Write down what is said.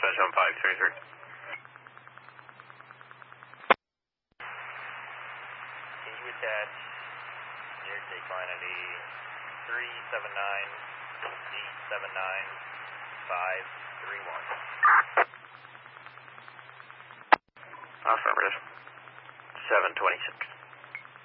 dispatch on 533. Can you attach your take line ID 379-879-531? Affirmative. 726.